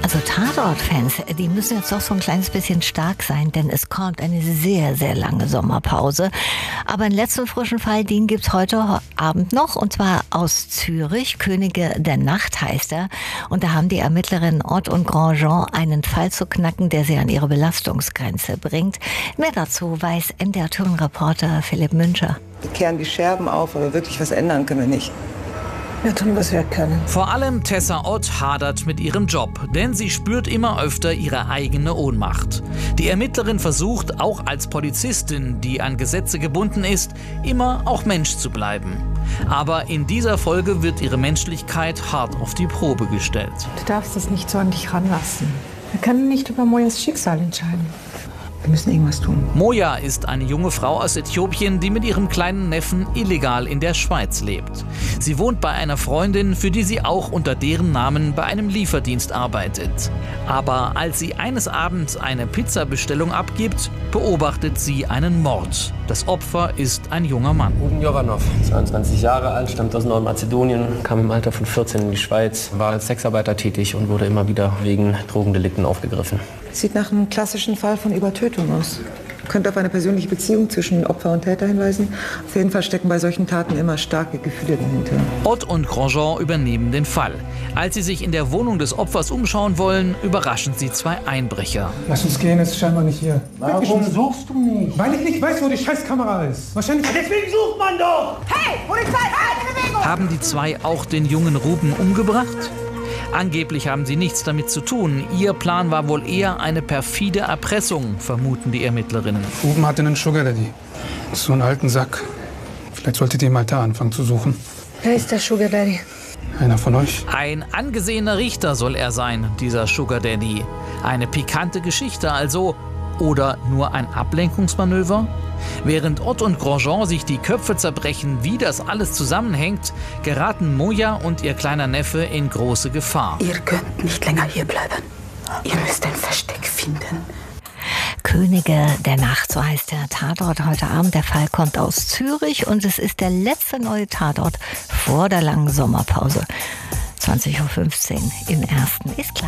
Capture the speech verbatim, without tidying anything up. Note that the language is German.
Also Tatort-Fans, die müssen jetzt doch so ein kleines bisschen stark sein, denn es kommt eine sehr, sehr lange Sommerpause. Aber einen letzten frischen Fall, den gibt's heute Abend noch, und zwar aus Zürich. Könige der Nacht heißt er. Und da haben die Ermittlerinnen Ott und Grandjean einen Fall zu knacken, der sie an ihre Belastungsgrenze bringt. Mehr dazu weiß M D R-Tourenreporter Philipp Müncher. Wir kehren die Scherben auf, aber wirklich was ändern können wir nicht. Wir tun, was wir können. Vor allem Tessa Ott hadert mit ihrem Job, denn sie spürt immer öfter ihre eigene Ohnmacht. Die Ermittlerin versucht, auch als Polizistin, die an Gesetze gebunden ist, immer auch Mensch zu bleiben. Aber in dieser Folge wird ihre Menschlichkeit hart auf die Probe gestellt. Du darfst es nicht so an dich ranlassen. Wir können nicht über Mojas Schicksal entscheiden. Wir müssen irgendwas tun. Moja ist eine junge Frau aus Äthiopien, die mit ihrem kleinen Neffen illegal in der Schweiz lebt. Sie wohnt bei einer Freundin, für die sie auch unter deren Namen bei einem Lieferdienst arbeitet. Aber als sie eines Abends eine Pizzabestellung abgibt, beobachtet sie einen Mord. Das Opfer ist ein junger Mann. Uben Jovanov, zweiundzwanzig Jahre alt, stammt aus Nordmazedonien, kam im Alter von vierzehn in die Schweiz, war als Sexarbeiter tätig und wurde immer wieder wegen Drogendelikten aufgegriffen. Sieht nach einem klassischen Fall von Übertötung aus. Könnte auf eine persönliche Beziehung zwischen Opfer und Täter hinweisen. Auf jeden Fall stecken bei solchen Taten immer starke Gefühle dahinter. Ott und Grandjean übernehmen den Fall. Als sie sich in der Wohnung des Opfers umschauen wollen, überraschen sie zwei Einbrecher. Lass uns gehen, es ist scheinbar nicht hier. Warum suchst du nicht? Weil ich nicht weiß, wo die Scheißkamera ist. Wahrscheinlich. Deswegen sucht man doch! Hey, Polizei, halt, Bewegung! Haben die zwei auch den jungen Ruben umgebracht? Angeblich haben sie nichts damit zu tun. Ihr Plan war wohl eher eine perfide Erpressung, vermuten die Ermittlerinnen. Ruben hatte einen Sugar Daddy. So einen alten Sack. Vielleicht solltet ihr mal da anfangen zu suchen. Wer ist der Sugar Daddy? Einer von euch? Ein angesehener Richter soll er sein, dieser Sugar Daddy. Eine pikante Geschichte also. Oder nur ein Ablenkungsmanöver? Während Ott und Grandjean sich die Köpfe zerbrechen, wie das alles zusammenhängt, geraten Moja und ihr kleiner Neffe in große Gefahr. Ihr könnt nicht länger hier bleiben. Ihr müsst ein Versteck finden. Könige der Nacht, so heißt der Tatort heute Abend. Der Fall kommt aus Zürich und es ist der letzte neue Tatort vor der langen Sommerpause. zwanzig Uhr fünfzehn im Ersten ist klar.